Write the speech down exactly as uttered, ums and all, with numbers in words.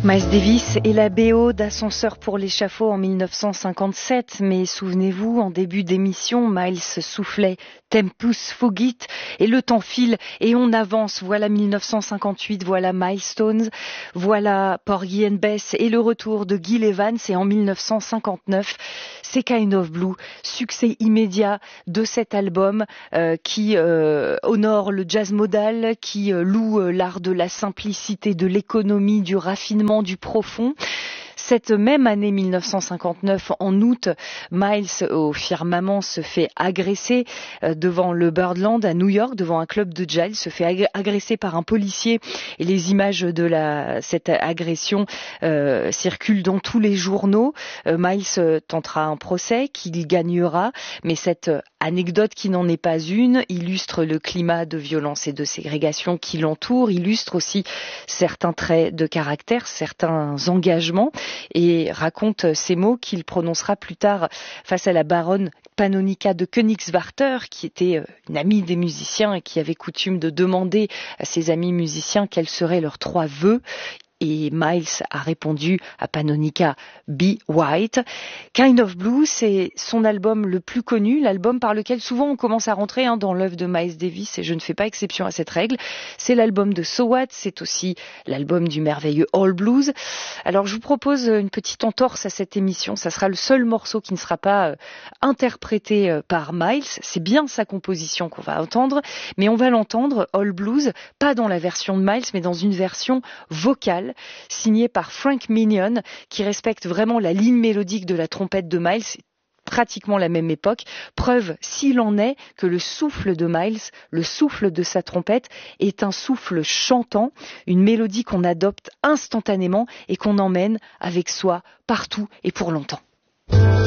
Miles Davis et la B O d'Ascenseur pour l'échafaud en mille neuf cent cinquante-sept. Mais souvenez-vous, en début d'émission, Miles soufflait Tempus fugit et le temps file et on avance. Voilà mille neuf cent cinquante-huit, voilà Milestones, voilà Porgy and Bess et le retour de Gil Evans. Et en mille neuf cent cinquante-neuf, c'est Kind of Blue, succès immédiat de cet album euh, qui euh, honore le jazz modal, qui euh, loue euh, l'art de la simplicité, de l'économie, du raffinement, du profond. Cette même année mille neuf cent cinquante-neuf, en août, Miles au firmament se fait agresser devant le Birdland à New York, devant un club de jazz. Il se fait agresser par un policier et les images de la, cette agression euh, circulent dans tous les journaux. Euh, Miles tentera un procès qu'il gagnera, mais cette anecdote qui n'en est pas une illustre le climat de violence et de ségrégation qui l'entoure, illustre aussi certains traits de caractère, certains engagements, et raconte ces mots qu'il prononcera plus tard face à la baronne Pannonica de Königswarter, qui était une amie des musiciens et qui avait coutume de demander à ses amis musiciens quels seraient leurs trois vœux. Et Miles a répondu à Pannonica, Be White. Kind of Blue, c'est son album le plus connu, l'album par lequel souvent on commence à rentrer hein, dans l'œuvre de Miles Davis, et je ne fais pas exception à cette règle. C'est l'album de So What, c'est aussi l'album du merveilleux All Blues. Alors je vous propose une petite entorse à cette émission, ça sera le seul morceau qui ne sera pas euh, interprété euh, par Miles, c'est bien sa composition qu'on va entendre, mais on va l'entendre, All Blues, pas dans la version de Miles, mais dans une version vocale, signé par Frank Minion, qui respecte vraiment la ligne mélodique de la trompette de Miles, pratiquement la même époque. Preuve, s'il en est, que le souffle de Miles, le souffle de sa trompette, est un souffle chantant, une mélodie qu'on adopte instantanément et qu'on emmène avec soi partout et pour longtemps.